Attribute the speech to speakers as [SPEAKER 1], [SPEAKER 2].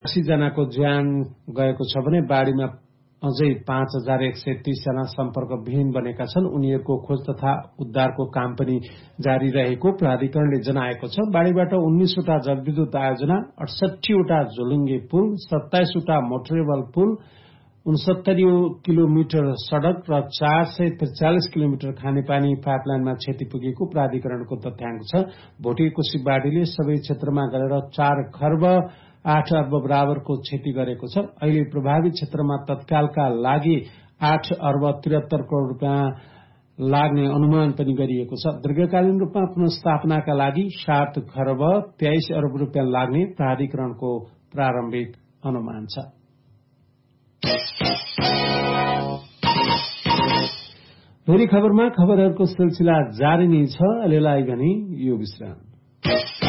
[SPEAKER 1] 80 जनाको ज्यान गएको छ भने बाढ़ीमा अझै 5130 जना सम्पर्कविहीन बनेका छन्। उनीहरूको खोज तथा उद्धारको काम पनि जारी रहेको प्राधिकरणले जनाएको छ। बाढ़ीबाट 19 वटा जलविद्युत आयोजना, 68 वटा झोलुङ्गे पुल, 27 वटा मोटरेबल पुल, 69 किलोमिटर सड़क र 443 किलोमिटर खानेपानी पाइपलाइनमा क्षति पुगेको प्राधिकरणको तथ्याङ्क छ। भोटे कोशी बाढ़ीले सबै क्षेत्रमा गरेर 4 खर्ब 8 अर्ब बराबरको क्षति गरेको छ। अहिले प्रभावित क्षेत्रमा तत्कालका लागि 8 अर्ब 73 करोड़ रुपियाँ लाग्ने अनुमान पनि गरिएको छ। दीर्घकालीन रूपमा पुनर्स्थापनाका लागि 7 खर्ब 23 अर्ब रुपियाँ लाग्ने प्राधिकरणको प्रारम्भिक अनुमान छ। भोलि खबरमा खबरहरूको सिलसिला जारी नै छ। अहिलेलाई भने यो विश्राम।